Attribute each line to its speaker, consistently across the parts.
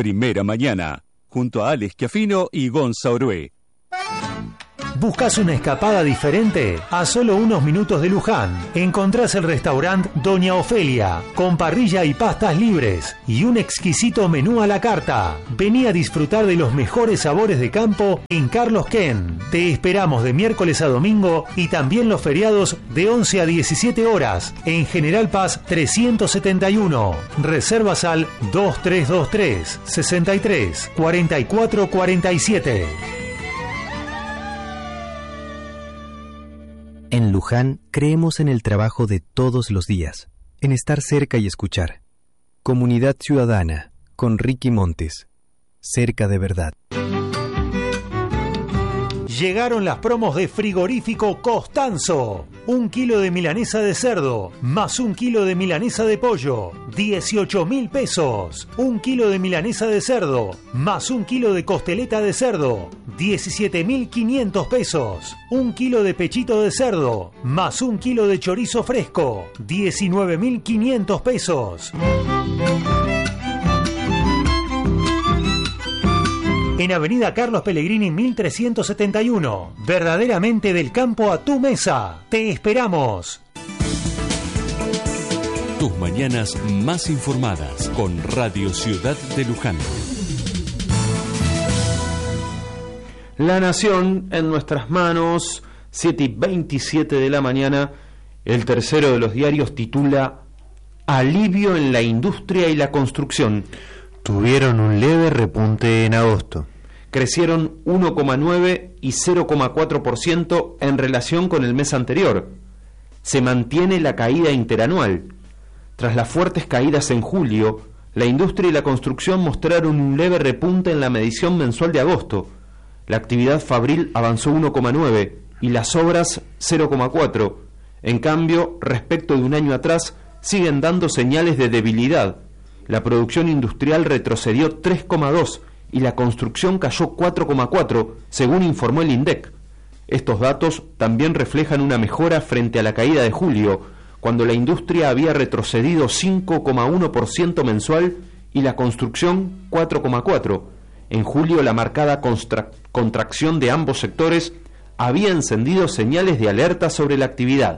Speaker 1: Primera Mañana, junto a Alex Schiaffino y Gonza Orué.
Speaker 2: ¿Buscas una escapada diferente? A solo unos minutos de Luján, encontrás el restaurante Doña Ofelia, con parrilla y pastas libres, y un exquisito menú a la carta. Vení a disfrutar de los mejores sabores de campo en Carlos Ken. Te esperamos de miércoles a domingo y también los feriados de 11 a 17 horas, en General Paz 371. Reservas al 2323 63 44 47.
Speaker 3: En Luján creemos en el trabajo de todos los días, en estar cerca y escuchar. Comunidad Ciudadana, con Ricky Montes. Cerca de verdad.
Speaker 2: Llegaron las promos de Frigorífico Costanzo. 1 kilo de milanesa de cerdo, más 1 kilo de milanesa de pollo, 18.000 pesos. 1 kilo de milanesa de cerdo, más 1 kilo de costeleta de cerdo, 17.500 pesos. 1 kilo de pechito de cerdo, más 1 kilo de chorizo fresco, 19.500 pesos. En Avenida Carlos Pellegrini 1371. Verdaderamente del campo a tu mesa. Te esperamos.
Speaker 1: Tus mañanas más informadas con Radio Ciudad de Luján.
Speaker 4: La Nación en nuestras manos, 7:27 de la mañana. El tercero de los diarios titula Alivio en la industria y la construcción.
Speaker 5: Tuvieron un leve repunte en agosto.
Speaker 4: Crecieron 1,9 y 0,4% en relación con el mes anterior. Se mantiene la caída interanual. Tras las fuertes caídas en julio, la industria y la construcción mostraron un leve repunte en la medición mensual de agosto. La actividad fabril avanzó 1,9 y las obras 0,4. En cambio, respecto de un año atrás, siguen dando señales de debilidad. La producción industrial retrocedió 3,2 y la construcción cayó 4,4, según informó el INDEC. Estos datos también reflejan una mejora frente a la caída de julio, cuando la industria había retrocedido 5,1% mensual y la construcción 4,4%. En julio la marcada contracción de ambos sectores había encendido señales de alerta sobre la actividad.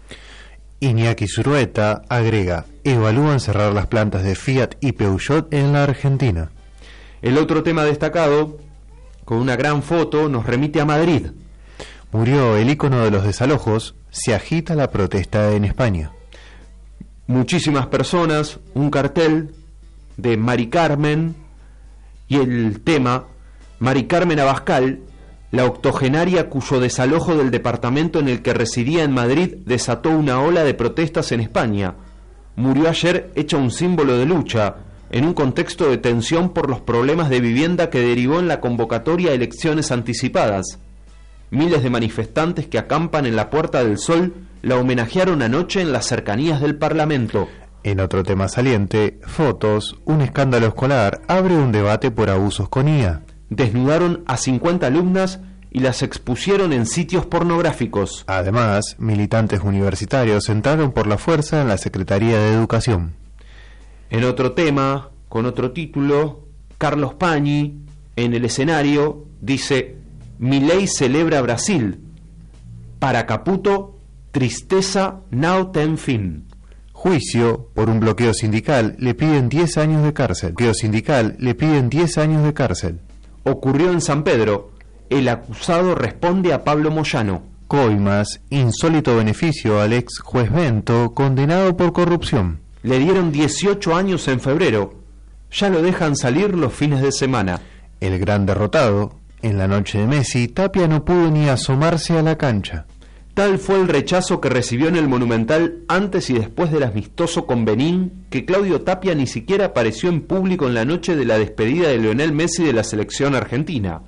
Speaker 5: Iñaki Zulueta agrega, evalúan cerrar las plantas de Fiat y Peugeot en la Argentina.
Speaker 4: El otro tema destacado, con una gran foto, nos remite a Madrid.
Speaker 5: Murió el ícono de los desalojos, se agita la protesta en España.
Speaker 4: Muchísimas personas, un cartel de Mari Carmen y el tema Mari Carmen Abascal, la octogenaria cuyo desalojo del departamento en el que residía en Madrid desató una ola de protestas en España. Murió ayer hecha un símbolo de lucha, en un contexto de tensión por los problemas de vivienda que derivó en la convocatoria a elecciones anticipadas. Miles de manifestantes que acampan en la Puerta del Sol la homenajearon anoche en las cercanías del Parlamento.
Speaker 5: En otro tema saliente, fotos, un escándalo escolar abre un debate por abusos con IA.
Speaker 4: Desnudaron a 50 alumnas y las expusieron en sitios pornográficos.
Speaker 5: Además, militantes universitarios entraron por la fuerza en la Secretaría de Educación.
Speaker 4: En otro tema, con otro título, Carlos Pañi, en el escenario, dice: Milei celebra Brasil. Para Caputo, tristeza now ten fin.
Speaker 5: Juicio por un bloqueo sindical, le piden 10 años de cárcel. Bloqueo sindical, le piden 10 años de cárcel.
Speaker 4: Ocurrió en San Pedro. El acusado responde a Pablo Moyano.
Speaker 5: Coimas, insólito beneficio al ex juez Bento, condenado por corrupción.
Speaker 4: Le dieron 18 años en febrero. Ya lo dejan salir los fines de semana.
Speaker 5: El gran derrotado. En la noche de Messi, Tapia no pudo ni asomarse a la cancha.
Speaker 4: Tal fue el rechazo que recibió en el Monumental antes y después del amistoso con Benín, que Claudio Tapia ni siquiera apareció en público en la noche de la despedida de Lionel Messi de la selección argentina.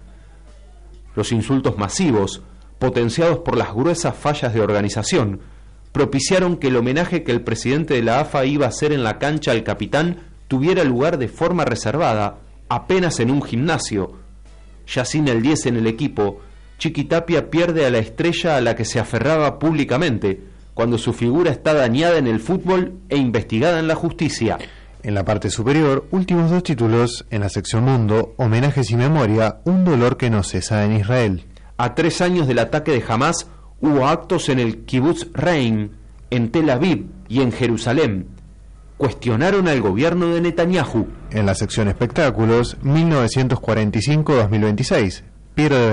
Speaker 4: Los insultos masivos, potenciados por las gruesas fallas de organización, propiciaron que el homenaje que el presidente de la AFA iba a hacer en la cancha al capitán tuviera lugar de forma reservada, apenas en un gimnasio. Ya sin el 10 en el equipo, Chiqui Tapia pierde a la estrella a la que se aferraba públicamente, cuando su figura está dañada en el fútbol e investigada en la justicia.
Speaker 5: En la parte superior, últimos 2 títulos, en la sección Mundo, homenajes y memoria, un dolor que no cesa en Israel.
Speaker 4: A 3 años del ataque de Hamas, hubo actos en el Kibbutz Reim, en Tel Aviv y en Jerusalén. Cuestionaron al gobierno de Netanyahu.
Speaker 5: En la sección espectáculos, 1945-2026, Piero de